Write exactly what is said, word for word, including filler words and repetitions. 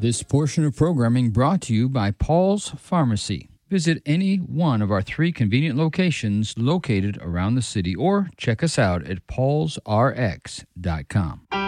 This portion of programming brought to you by Paul's Pharmacy. Visit any one of our three convenient locations located around the city or check us out at pauls r x dot com.